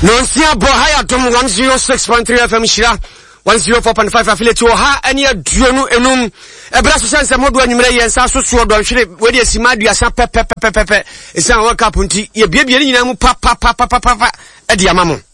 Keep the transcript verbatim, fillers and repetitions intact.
Nonsia Bohaya Dom one oh six point three F M Shira one oh four point five affiliate ha any duonu enum ebraso sense modu anwumre yensa so so do hwere we de simadu asa pepepepepe esan world cup nti ye biebie ni nyina mu pa pa pa pa pa e dia mamo